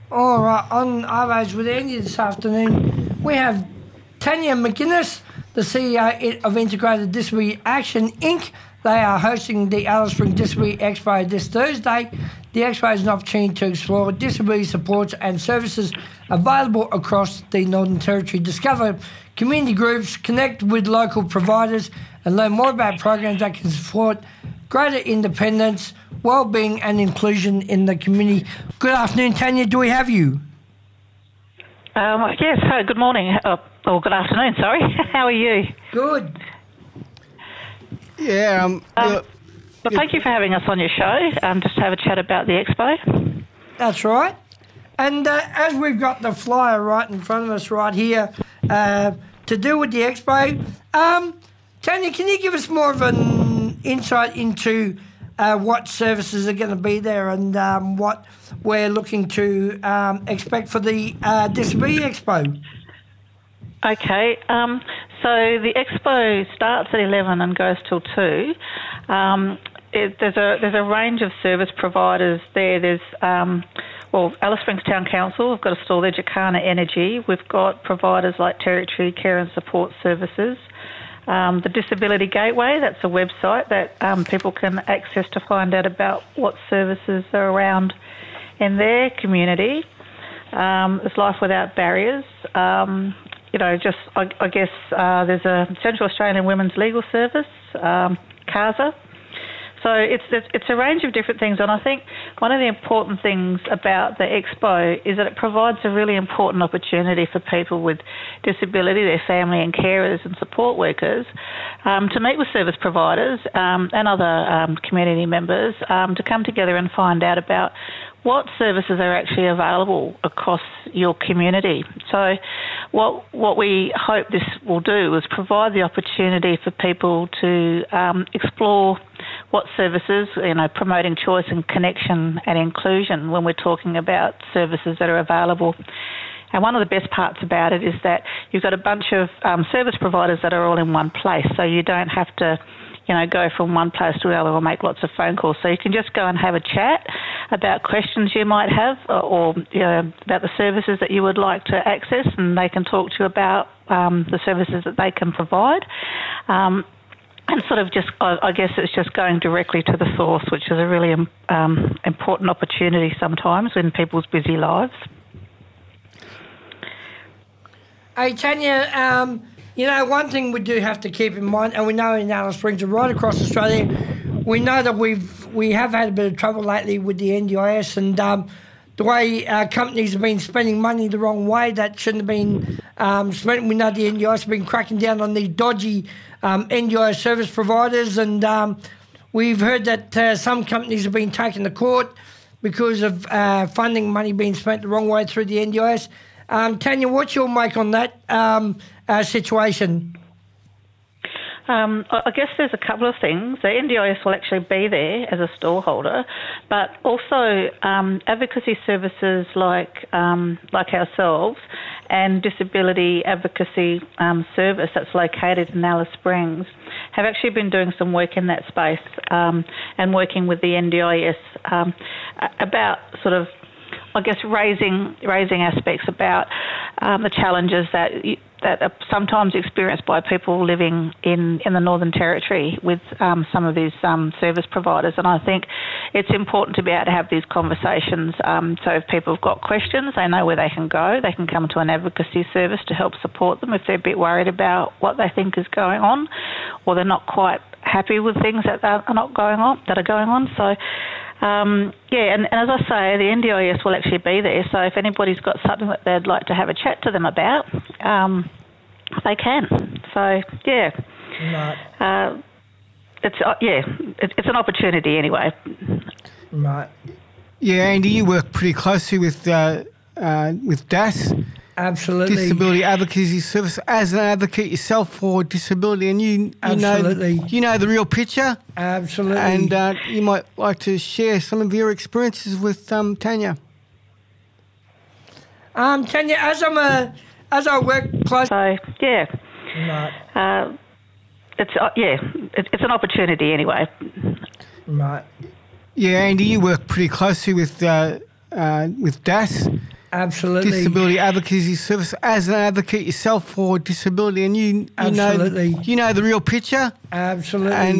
All right, on RAs with Andy this afternoon, we have Tanya McGuinness, the CEO of Integrated Disability Action Inc. They are hosting the Alice Springs Disability Expo this Thursday. The expo is an opportunity to explore disability supports and services available across the Northern Territory. Discover community groups, connect with local providers and learn more about programs that can support greater independence, wellbeing and inclusion in the community. Good afternoon, Tanya. Do we have you? Yes. Good morning. Or good afternoon, sorry. How are you? Good. Yeah. Well, thank you for having us on your show, just to have a chat about the expo. That's right. And as we've got the flyer right in front of us right here to do with the expo, Tanya, can you give us more of an insight into what services are going to be there and what we're looking to expect for the Disability Expo? Okay, so the expo starts at 11 and goes till 2. There's a range of service providers there. There's Alice Springs Town Council. We've got a stall there, Jacana Energy. We've got providers like Territory Care and Support Services. The Disability Gateway, that's a website that people can access to find out about what services are around in their community. There's Life Without Barriers. I guess there's a Central Australian Women's Legal Service, CASA. So it's a range of different things, and I think one of the important things about the expo is that it provides a really important opportunity for people with disability, their family and carers and support workers, to meet with service providers and other community members to come together and find out about what services are actually available across your community. So what we hope this will do is provide the opportunity for people to explore what services, promoting choice and connection and inclusion when we're talking about services that are available. And one of the best parts about it is that you've got a bunch of service providers that are all in one place, so you don't have to go from one place to another or make lots of phone calls. So you can just go and have a chat about questions you might have or about the services that you would like to access, and they can talk to you about the services that they can provide. And sort of just, I guess it's just going directly to the source, which is a really important opportunity sometimes in people's busy lives. Hey, Tanya, one thing we do have to keep in mind, and we know in Alice Springs and right across Australia, we know that we have had a bit of trouble lately with the NDIS and the way companies have been spending money the wrong way that shouldn't have been spent. We know the NDIS have been cracking down on these dodgy NDIS service providers, and we've heard that some companies have been taken to court because of funding money being spent the wrong way through the NDIS. Tanya, what's your make on that situation? I guess there's a couple of things. The NDIS will actually be there as a stallholder, but also advocacy services like ourselves and disability advocacy service that's located in Alice Springs have actually been doing some work in that space and working with the NDIS about sort of, I guess, raising aspects about the challenges that are sometimes experienced by people living in the Northern Territory with some of these service providers. And I think it's important to be able to have these conversations so if people have got questions, they know where they can go. They can come to an advocacy service to help support them if they're a bit worried about what they think is going on or they're not quite happy with things that are going on. So and as I say, the NDIS will actually be there, so if anybody's got something that they'd like to have a chat to them about, they can. So, yeah. Right. It's an opportunity anyway. Right. Yeah, Andy, you work pretty closely with DAS. Absolutely. Disability Advocacy Service, as an advocate yourself for disability, and you know the real picture. Absolutely. And you might like to share some of your experiences with Tanya. Tanya, as I work closely. So, yeah. Right. It's an opportunity anyway. Right. Yeah, Andy, you work pretty closely with DAS. Absolutely. Disability Advocacy Service as an advocate yourself for disability, and you know the real picture. Absolutely. And